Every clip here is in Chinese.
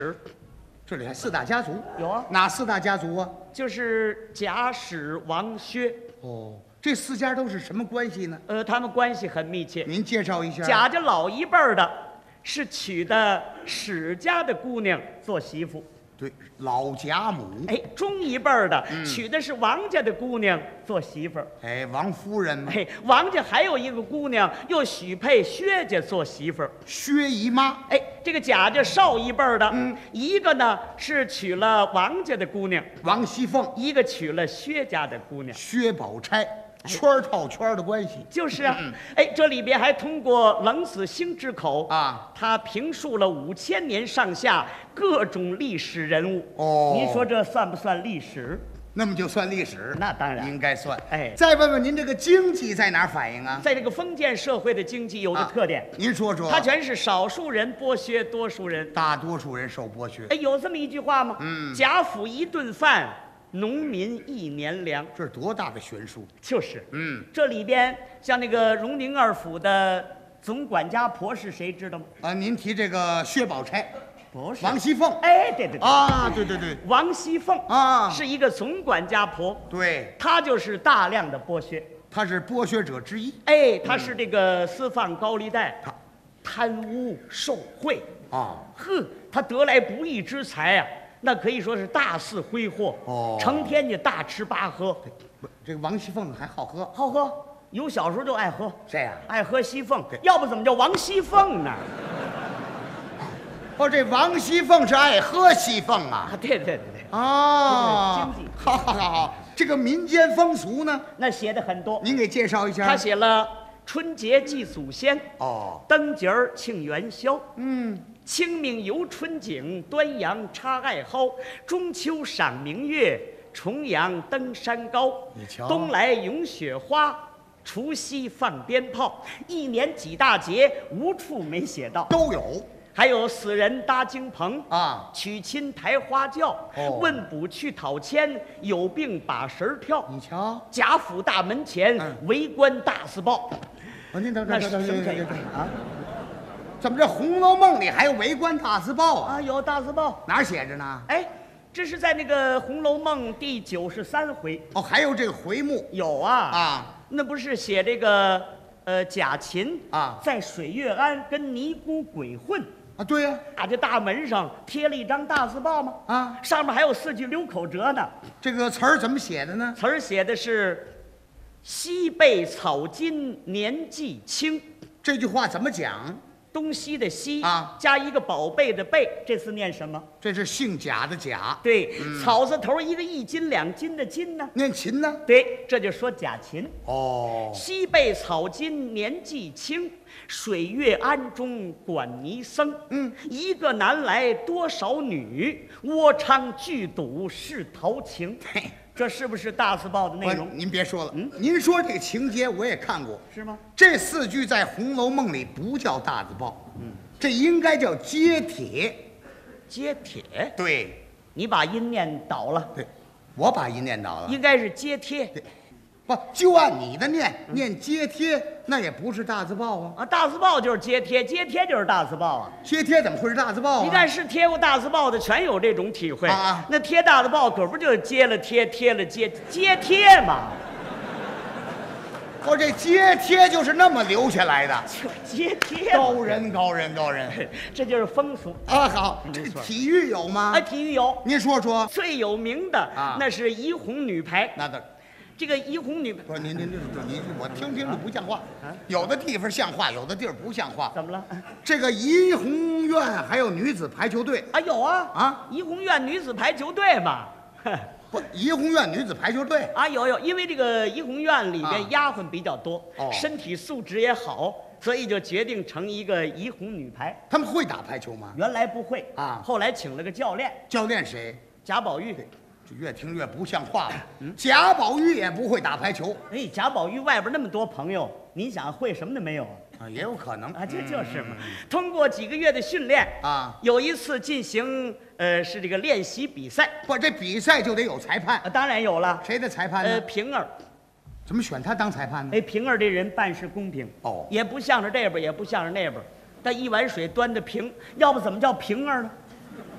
这里还四大家族？ 有啊， 哪四大家族啊？ 就是贾、史、王、薛。 哦，这四家都是什么关系呢？ 他们关系很密切。 您介绍一下。 贾家老一辈儿的，是娶的史家的姑娘做媳妇。 对，老贾母。 哎，中一辈儿的娶的是王家的姑娘做媳妇儿。 哎，王夫人嘛。 哎，王家还有一个姑娘，又许配薛家做媳妇儿。 薛姨妈。 哎，这个贾家少一辈儿的，一个呢是娶了王家的姑娘王熙凤， 一个娶了薛家的姑娘。 薛宝钗，圈儿套圈儿的关系。 就是啊，哎，这里边还通过冷子兴之口啊， 他评述了5000年上下各种历史人物。 哦， 您说这算不算历史？ 那么就算历史， 那当然应该算。 哎， 再问问您，这个经济在哪儿反映啊？ 在这个封建社会的经济有个特点， 您说说。 它全是少数人剥削多数人， 大多数人受剥削。 哎，有这么一句话吗？贾府一顿饭，农民一年粮。 这是多大的悬殊？ 就是，这里边像那个荣宁二府的总管家婆是谁知道吗？ 啊，您提这个薛宝钗。 不是王熙凤。 哎，对对对啊，对对对， 王熙凤啊是一个总管家婆， 对， 她就是大量的剥削， 她是剥削者之一。 哎，她是这个私放高利贷，贪污受贿啊， 呵，她得来不易之财啊，那可以说是大肆挥霍， 哦成天就大吃八喝， 不，这个王熙凤还好喝。 好喝，有小时候就爱喝， 谁呀？ 爱喝西凤，要不怎么叫王熙凤呢？ 哦，这王熙凤是爱喝西凤啊。 啊，对对对对， 啊， 经济好好好，这个民间风俗呢， 那写的很多， 您给介绍一下。 他写了春节祭祖先， 哦， 灯节儿庆元宵，清明游春景，端阳插艾蒿，中秋赏明月，重阳登山高。 你瞧， 冬来咏雪花，除夕放鞭炮，一年几大节，无处没写到。 都有还有死人搭京棚啊， 娶亲抬花轿，问卜去讨签，有病把神儿跳。 你瞧， 贾府大门前围观大字报。 您等等那是什么啊？怎么这《红楼梦》里还有围观大字报啊？ 啊，有大字报， 哪儿写着呢？ 哎，这是在那个《红楼梦》第93回。 哦，还有这个回目有啊啊， 那不是写这个贾芹啊， 在水月庵跟尼姑鬼混啊？对呀， 啊，这大门上贴了一张大字报吗？ 啊， 上面还有4句流口诀呢。 这个词儿怎么写的呢？ 词儿写的是“西被草巾年纪轻”， 这句话怎么讲？ 东西的西啊， 加一个宝贝的贝，这字念什么？ 这是姓贾的贾。 对，草字头一个1斤2斤的斤呢？ 念秦呢？ 对，这就说贾芹。 哦， 西被草巾年纪轻，水月庵中管尼僧。一个男来多少女，窝娼聚赌是陶情。 嘿， 这是不是大字报的内容？ 您别说了，您说这个情节我也看过， 是吗？ 这4句在《红楼梦》里不叫大字报，这应该叫揭帖。 揭帖。 对， 你把音念倒了， 对，我把音念倒了。 应该是揭帖。 不，就按你的念揭帖，那也不是大字报啊。 啊，大字报就是揭帖，揭帖就是大字报啊。 揭帖怎么会是大字报啊？ 你看是贴过大字报的，全有这种体会啊。 那贴大字报可不就揭了贴，贴了揭，揭帖嘛？ 我这揭帖就是那么留下来的。 就揭帖， 高人，高人，高人这就是风俗啊！好，这没错体育有吗？ 啊。体育有， 您说说。 最有名的啊那是怡红女排。 那的， 这个怡红女不是您我听就不像话。有的地方像话，有的地儿不像话。 怎么了？ 这个怡红院还有女子排球队啊，有啊啊， 怡红院女子排球队嘛。 不，怡红院女子排球队啊，有，因为这个怡红院里边啊丫鬟比较多， 哦身体素质也好，所以就决定成一个怡红女排。 他们会打排球吗？ 原来不会啊后来请了个教练教练谁？ 贾宝玉。 这越听越不像话了。贾宝玉也不会打排球哎，贾宝玉外边那么多朋友，您想会什么都没有啊，也有可能啊？这就是嘛。通过几个月的训练啊， 有一次进行是这个练习比赛不，这比赛就得有裁判， 当然有了。 谁的裁判呢？ 平儿。 怎么选他当裁判呢？ 哎，平儿这人办事公平哦， 也不向着这边，也不向着那边，他一碗水端着平，要不怎么叫平儿呢？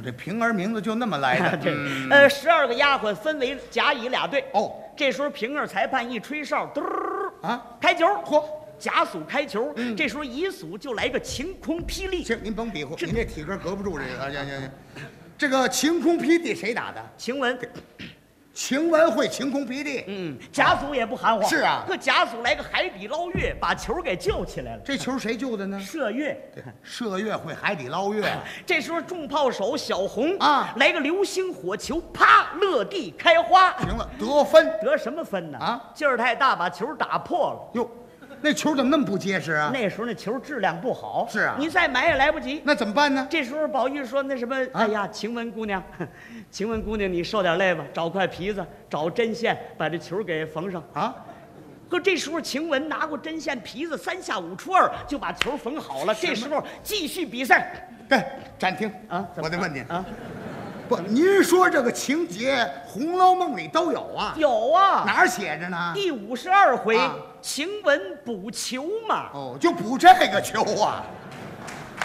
这平儿名字就那么来的。 对，12个丫鬟分为甲乙俩队。 哦， 这时候平儿裁判一吹哨，嘚儿啊， 开球。 嚯！ 甲组开球，这时候乙组就来个晴空霹雳。 行，您甭比划，您这体格隔不住这个。行，这个晴空霹雳谁打的？ 晴雯。 晴雯会晴空霹雳。 甲组也不含糊。 是啊， 搁甲组来个海底捞月，把球给救起来了。 这球谁救的呢？ 麝月。 麝月会海底捞月。 这时候重炮手小红啊， 来个流星火球，啪，落地开花。 行了，得分。 得什么分呢？ 啊， 劲儿太大，把球打破了。 哟，那球怎么那么不结实啊？ 那时候那球质量不好。 是啊， 你再买也来不及。 那怎么办呢？ 这时候宝玉说：“那什么，哎呀，晴雯姑娘，晴雯姑娘，你受点累吧，找块皮子，找针线，把这球给缝上啊。” 可这时候晴雯拿过针线皮子，3下5除2就把球缝好了。这时候继续比赛。 对，暂停啊！ 我得问您啊， 不，您说这个情节《红楼梦》里都有啊？ 有啊， 哪儿写着呢？ 第52回， 啊晴雯补球嘛。 哦，就补这个球啊。